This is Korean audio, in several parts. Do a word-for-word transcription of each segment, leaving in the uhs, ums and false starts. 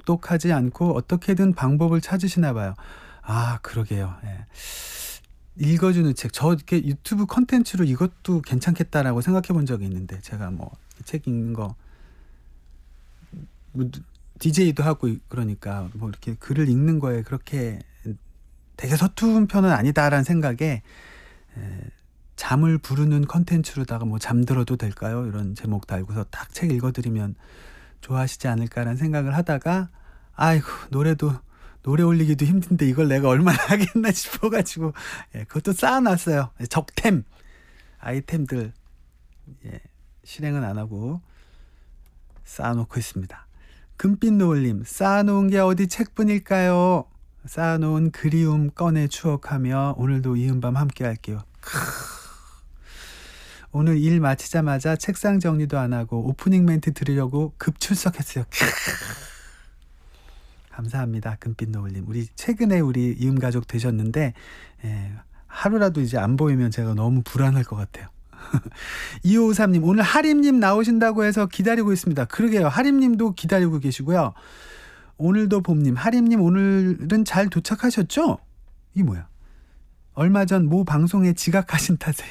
똑똑하지 않고 어떻게든 방법을 찾으시나 봐요. 아 그러게요. 예. 읽어주는 책. 저 이렇게 유튜브 콘텐츠로 이것도 괜찮겠다라고 생각해 본 적이 있는데 제가 뭐 책 읽는 거 뭐 디제이도 하고 그러니까 뭐 이렇게 글을 읽는 거에 그렇게 되게 서투른 편은 아니다라는 생각에 에, 잠을 부르는 콘텐츠로다가 뭐 잠들어도 될까요? 이런 제목 달고서 딱 책 읽어드리면 좋아하시지 않을까라는 생각을 하다가 아이고 노래도 노래 올리기도 힘든데 이걸 내가 얼마나 하겠나 싶어가지고 예, 그것도 쌓아놨어요. 적템 아이템들 예, 실행은 안 하고 쌓아놓고 있습니다. 금빛 노을님 쌓아놓은 게 어디 책뿐일까요? 쌓아놓은 그리움 꺼내 추억하며 오늘도 이은밤 함께 할게요. 크으. 오늘 일 마치자마자 책상 정리도 안 하고 오프닝 멘트 들으려고 급출석했어요. 크으. 감사합니다. 금빛 노을님. 우리 최근에 우리 이음 가족 되셨는데 예, 하루라도 이제 안 보이면 제가 너무 불안할 것 같아요. 이오오삼님 오늘 하림님 나오신다고 해서 기다리고 있습니다. 그러게요. 하림님도 기다리고 계시고요. 오늘도 봄님 하림님 오늘은 잘 도착하셨죠? 이 뭐야? 얼마 전 모 방송에 지각하신 탓에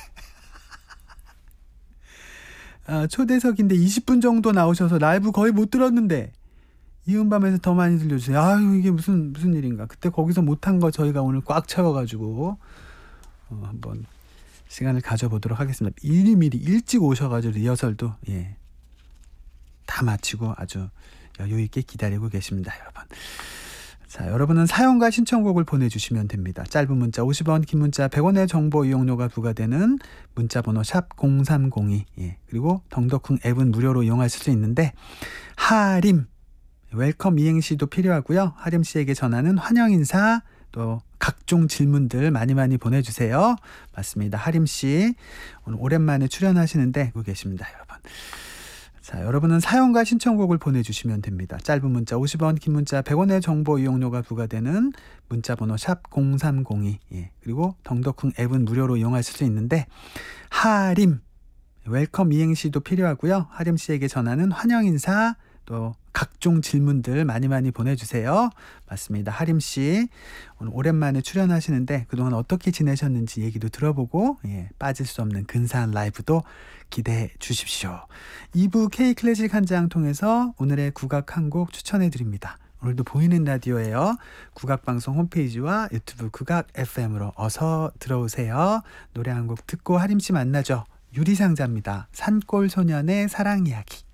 아, 초대석인데 이십 분 정도 나오셔서 라이브 거의 못 들었는데 이은밤에서 더 많이 들려주세요. 아유 이게 무슨 무슨 일인가. 그때 거기서 못한 거 저희가 오늘 꽉 채워가지고 어, 한번 시간을 가져보도록 하겠습니다. 미리미리 일찍 오셔가지고 리허설도 예, 다 마치고 아주 여유있게 기다리고 계십니다. 여러분. 자, 여러분은 사연과 신청곡을 보내주시면 됩니다. 짧은 문자 오십 원, 긴 문자 백 원의 정보 이용료가 부과되는 문자번호 샵 공삼공이 예, 그리고 덩덕쿵 앱은 무료로 이용하실 수 있는데 하림 웰컴 이행시도 필요하고요. 하림 씨에게 전하는 환영 인사 또 각종 질문들 많이 많이 보내주세요. 맞습니다. 하림 씨 오늘 오랜만에 출연하시는데 고 계십니다. 여러분. 자, 여러분은 사연과 신청곡을 보내주시면 됩니다. 짧은 문자 오십 원, 긴 문자 백 원의 정보 이용료가 부과되는 문자번호 샵 공삼공이 예, 그리고 덩덕쿵 앱은 무료로 이용하실 수 있는데 하림 웰컴 이행시도 필요하고요. 하림 씨에게 전하는 환영 인사 또 각종 질문들 많이 많이 보내주세요. 맞습니다. 하림 씨 오늘 오랜만에 출연하시는데 그동안 어떻게 지내셨는지 얘기도 들어보고 예, 빠질 수 없는 근사한 라이브도 기대해 주십시오. 이 부 K클래식 한 장 통해서 오늘의 국악 한 곡 추천해 드립니다. 오늘도 보이는 라디오예요. 국악방송 홈페이지와 유튜브 국악 에프엠으로 어서 들어오세요. 노래 한 곡 듣고 하림 씨 만나죠. 유리상자입니다. 산골소년의 사랑 이야기.